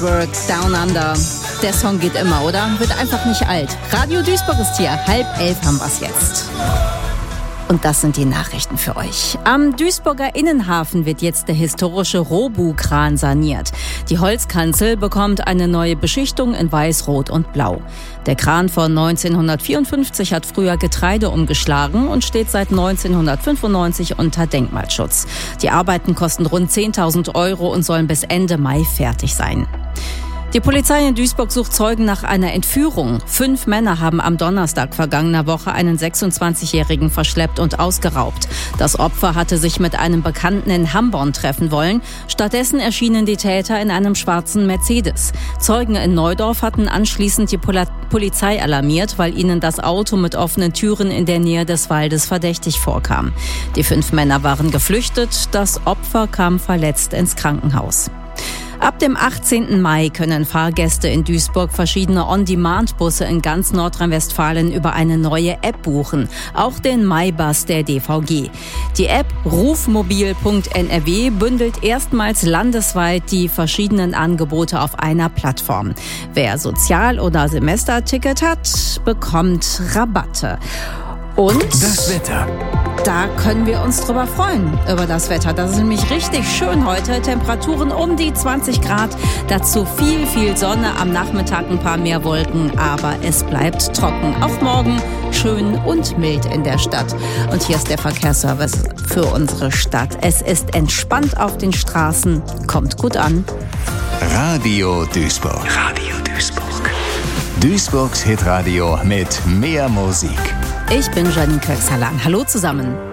Work Down Under. Der Song geht immer, oder? Wird einfach nicht alt. Radio Duisburg ist hier. 10:30 haben wir's jetzt. Und das sind die Nachrichten für euch. Am Duisburger Innenhafen wird jetzt der historische Robu-Kran saniert. Die Holzkanzel bekommt eine neue Beschichtung in Weiß, Rot und Blau. Der Kran von 1954 hat früher Getreide umgeschlagen und steht seit 1995 unter Denkmalschutz. Die Arbeiten kosten rund 10.000 Euro und sollen bis Ende Mai fertig sein. Die Polizei in Duisburg sucht Zeugen nach einer Entführung. 5 Männer haben am Donnerstag vergangener Woche einen 26-Jährigen verschleppt und ausgeraubt. Das Opfer hatte sich mit einem Bekannten in Hamborn treffen wollen. Stattdessen erschienen die Täter in einem schwarzen Mercedes. Zeugen in Neudorf hatten anschließend die Polizei alarmiert, weil ihnen das Auto mit offenen Türen in der Nähe des Waldes verdächtig vorkam. Die 5 Männer waren geflüchtet. Das Opfer kam verletzt ins Krankenhaus. Ab dem 18. Mai können Fahrgäste in Duisburg verschiedene On-Demand-Busse in ganz Nordrhein-Westfalen über eine neue App buchen. Auch den Maibus der DVG. Die App rufmobil.nrw bündelt erstmals landesweit die verschiedenen Angebote auf einer Plattform. Wer Sozial- oder Semesterticket hat, bekommt Rabatte. Und das Wetter. Da können wir uns drüber freuen, über das Wetter. Das ist nämlich richtig schön heute. Temperaturen um die 20 Grad. Dazu viel Sonne. Am Nachmittag ein paar mehr Wolken. Aber es bleibt trocken. Auch morgen schön und mild in der Stadt. Und hier ist der Verkehrsservice für unsere Stadt. Es ist entspannt auf den Straßen. Kommt gut an. Radio Duisburg. Radio Duisburg. Duisburgs Hitradio mit mehr Musik. Ich bin Janine Köxalan. Hallo zusammen.